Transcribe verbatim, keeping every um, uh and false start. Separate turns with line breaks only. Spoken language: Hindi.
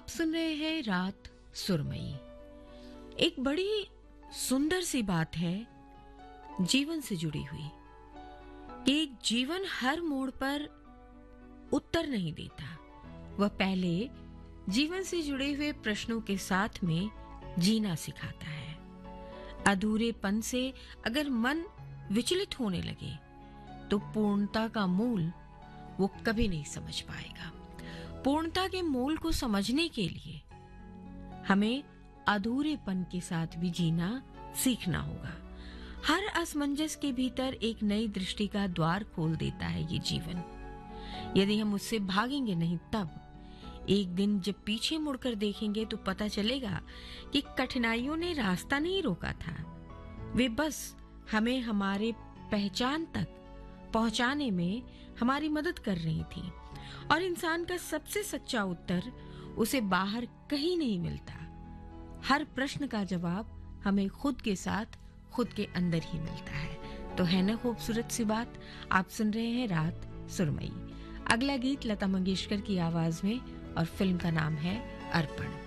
आप सुन रहे हैं रात सुरमई। एक बड़ी सुंदर सी बात है जीवन से जुड़ी हुई कि जीवन हर मोड़ पर उत्तर नहीं देता, वह पहले जीवन से जुड़े हुए प्रश्नों के साथ में जीना सिखाता है। अधूरेपन से अगर मन विचलित होने लगे तो पूर्णता का मूल वो कभी नहीं समझ पाएगा। पूर्णता के मूल को समझने के लिए हमें अधूरेपन के साथ भी जीना सीखना होगा। हर असमंजस के भीतर एक नई दृष्टि का द्वार खोल देता है ये जीवन। यदि हम उससे भागेंगे नहीं, तब एक दिन जब पीछे मुड़कर देखेंगे तो पता चलेगा कि कठिनाइयों ने रास्ता नहीं रोका था, वे बस हमें हमारे पहचान तक पहुंचाने में हमारी मदद कर रही थी। और इंसान का सबसे सच्चा उत्तर उसे बाहर कहीं नहीं मिलता। हर प्रश्न का जवाब हमें खुद के साथ खुद के अंदर ही मिलता है। तो है ना खूबसूरत सी बात। आप सुन रहे हैं रात सुरमई। अगला गीत लता मंगेशकर की आवाज में और फिल्म का नाम है अर्पण।